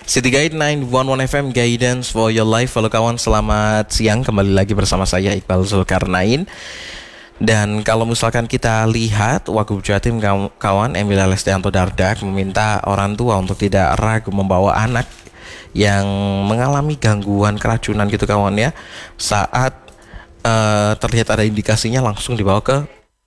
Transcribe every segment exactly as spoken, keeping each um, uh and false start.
City Guide sembilan satu satu F M, Guidance for Your Life. Halo kawan, selamat siang. Kembali lagi bersama saya Iqbal Zulkarnain. Dan kalau misalkan kita lihat, Wagub Jatim kawan Emil Lestianto Dardak meminta orang tua untuk tidak ragu membawa anak yang mengalami gangguan keracunan gitu kawan ya. Saat uh, terlihat ada indikasinya, langsung dibawa ke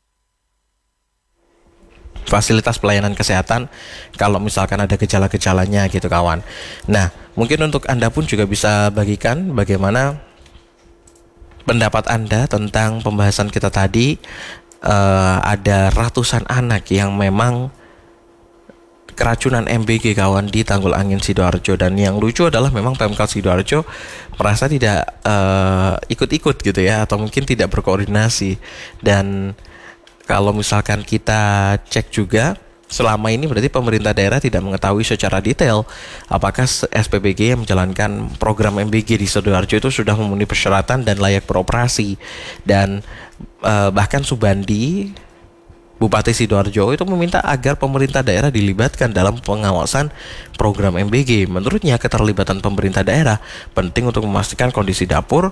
fasilitas pelayanan kesehatan kalau misalkan ada gejala-gejalanya gitu kawan. Nah, mungkin untuk Anda pun juga bisa bagikan bagaimana pendapat Anda tentang pembahasan kita tadi. uh, Ada ratusan anak yang memang keracunan M B G kawan di Tanggul Angin Sidoarjo. Dan yang lucu adalah memang Pemkab Sidoarjo merasa tidak uh, ikut-ikut gitu ya, atau mungkin tidak berkoordinasi. Dan kalau misalkan kita cek juga, selama ini berarti pemerintah daerah tidak mengetahui secara detail apakah S P B G yang menjalankan program M B G di Sidoarjo itu sudah memenuhi persyaratan dan layak beroperasi. Dan eh, bahkan Subandi, Bupati Sidoarjo, itu meminta agar pemerintah daerah dilibatkan dalam pengawasan program M B G. Menurutnya, keterlibatan pemerintah daerah penting untuk memastikan kondisi dapur,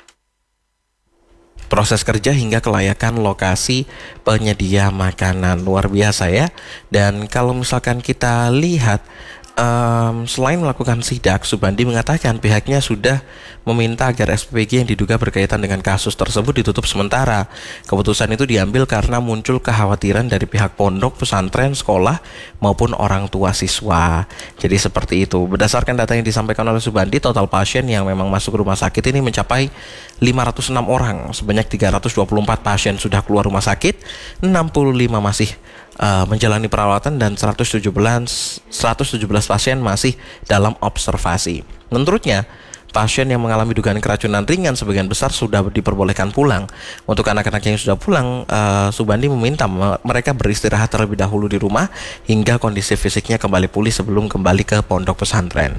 proses kerja hingga kelayakan lokasi penyedia makanan. Luar biasa ya. Dan kalau misalkan kita lihat, um, selain melakukan sidak, Subandi mengatakan pihaknya sudah meminta agar S P B G yang diduga berkaitan dengan kasus tersebut ditutup sementara. Keputusan itu diambil karena muncul kekhawatiran dari pihak pondok, pesantren, sekolah maupun orang tua siswa. Jadi seperti itu. Berdasarkan data yang disampaikan oleh Subandi, total pasien yang memang masuk rumah sakit ini mencapai lima ratus enam orang. Sebanyak tiga ratus dua puluh empat pasien sudah keluar rumah sakit, enam puluh lima masih uh, menjalani perawatan, dan seratus tujuh belas pasien masih dalam observasi. Menurutnya, pasien yang mengalami dugaan keracunan ringan sebagian besar sudah diperbolehkan pulang. Untuk anak-anak yang sudah pulang, uh, Subandi meminta mereka beristirahat terlebih dahulu di rumah hingga kondisi fisiknya kembali pulih sebelum kembali ke pondok pesantren.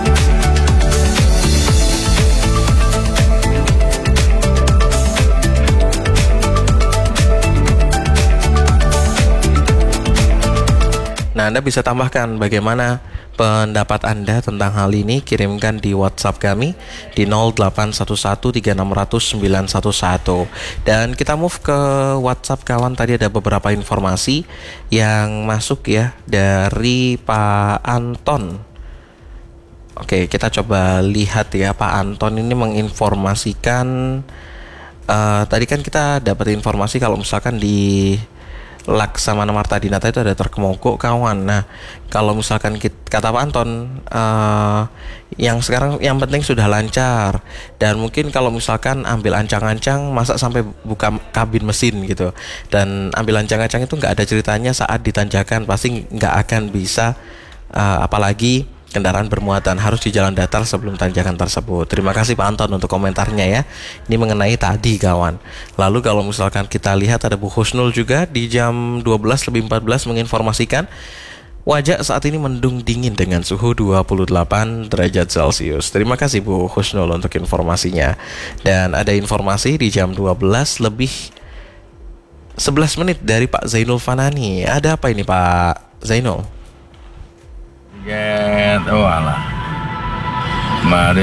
Nah, Anda bisa tambahkan bagaimana pendapat Anda tentang hal ini. Kirimkan di WhatsApp kami di nol delapan satu satu tiga enam nol nol sembilan satu satu. Dan kita move ke WhatsApp kawan. Tadi ada beberapa informasi yang masuk ya dari Pak Anton. Oke, kita coba lihat ya. Pak Anton ini menginformasikan, uh, tadi kan kita dapat informasi kalau misalkan di Laksamana Marta Dinata itu ada truk mogok kawan. Nah, kalau misalkan kita, kata Pak Anton, uh, yang sekarang yang penting sudah lancar. Dan mungkin kalau misalkan ambil ancang-ancang, masa sampai buka kabin mesin gitu. Dan ambil ancang-ancang itu nggak ada ceritanya saat ditanjakan, pasti nggak akan bisa. Uh, apalagi kendaraan bermuatan harus di jalan datar sebelum tanjakan tersebut. Terima kasih Pak Anton untuk komentarnya ya. Ini mengenai tadi kawan. Lalu kalau misalkan kita lihat, ada Bu Husnul juga di jam dua belas lebih empat belas menginformasikan Wajak saat ini mendung dingin dengan suhu dua puluh delapan derajat Celcius. Terima kasih Bu Husnul untuk informasinya. Dan ada informasi di jam dua belas lebih sebelas menit dari Pak Zainul Fanani. Ada apa ini Pak Zainul? Get, oh alah. Mari